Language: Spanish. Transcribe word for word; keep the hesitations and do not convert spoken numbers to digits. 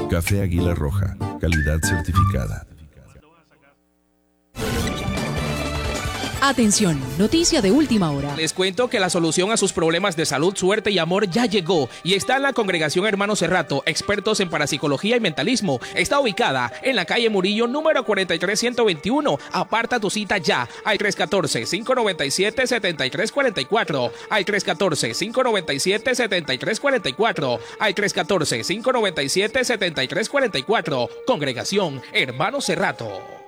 Café Águila Roja, calidad certificada. Atención, noticia de última hora. Les cuento que la solución a sus problemas de salud, suerte y amor ya llegó y está en la Congregación Hermanos Cerrato, expertos en parapsicología y mentalismo. Está ubicada en la calle Murillo, número cuarenta y tres ciento veintiuno. Aparta tu cita ya al tres uno cuatro, cinco nueve siete, siete tres cuatro cuatro, al tres uno cuatro, cinco nueve siete, siete tres cuatro cuatro, al tres uno cuatro, cinco nueve siete, siete tres cuatro cuatro. Congregación Hermanos Cerrato.